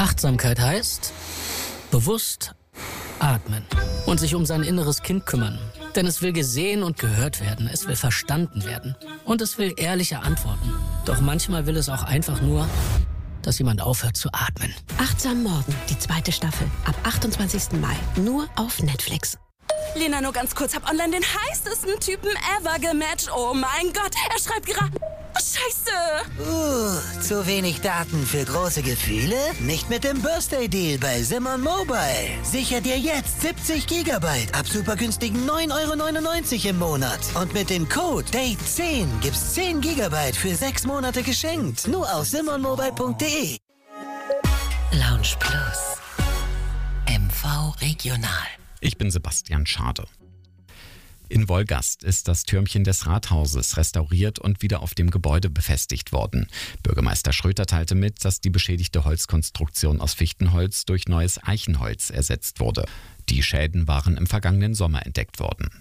Achtsamkeit heißt bewusst atmen und sich um sein inneres Kind kümmern. Denn es will gesehen und gehört werden, es will verstanden werden und es will ehrliche Antworten. Doch manchmal will es auch einfach nur, dass jemand aufhört zu atmen. Achtsam Morgen, die 2. Staffel, ab 28. Mai, nur auf Netflix. Lena, nur ganz kurz, hab online den heißesten Typen ever gematcht. Oh mein Gott, er schreibt gerade... Scheiße! Zu wenig Daten für große Gefühle? Nicht mit dem Birthday-Deal bei Simon Mobile. Sicher dir jetzt 70 Gigabyte ab super günstigen 9,99 € im Monat. Und mit dem Code DATE10 gibt's 10 Gigabyte für 6 Monate geschenkt. Nur auf simonmobile.de. Lounge Plus. MV Regional. Ich bin Sebastian Schade. In Wolgast ist das Türmchen des Rathauses restauriert und wieder auf dem Gebäude befestigt worden. Bürgermeister Schröter teilte mit, dass die beschädigte Holzkonstruktion aus Fichtenholz durch neues Eichenholz ersetzt wurde. Die Schäden waren im vergangenen Sommer entdeckt worden.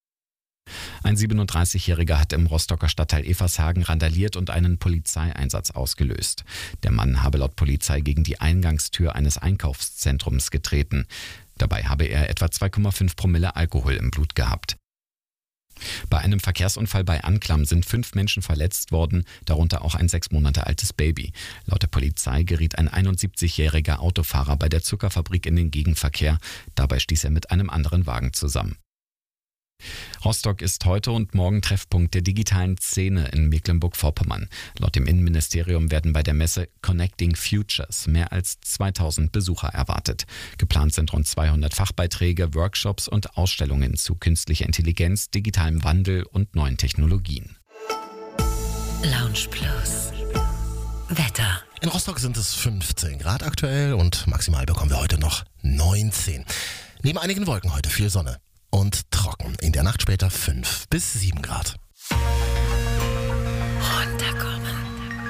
Ein 37-Jähriger hat im Rostocker Stadtteil Evershagen randaliert und einen Polizeieinsatz ausgelöst. Der Mann habe laut Polizei gegen die Eingangstür eines Einkaufszentrums getreten. Dabei habe er etwa 2,5 Promille Alkohol im Blut gehabt. Bei einem Verkehrsunfall bei Anklam sind 5 Menschen verletzt worden, darunter auch ein 6 Monate altes Baby. Laut der Polizei geriet ein 71-jähriger Autofahrer bei der Zuckerfabrik in den Gegenverkehr. Dabei stieß er mit einem anderen Wagen zusammen. Rostock ist heute und morgen Treffpunkt der digitalen Szene in Mecklenburg-Vorpommern. Laut dem Innenministerium werden bei der Messe Connecting Futures mehr als 2000 Besucher erwartet. Geplant sind rund 200 Fachbeiträge, Workshops und Ausstellungen zu künstlicher Intelligenz, digitalem Wandel und neuen Technologien. Lounge Plus. Wetter. In Rostock sind es 15 Grad aktuell und maximal bekommen wir heute noch 19. Neben einigen Wolken heute viel Sonne und trocken. In der Nacht später 5 bis 7 Grad.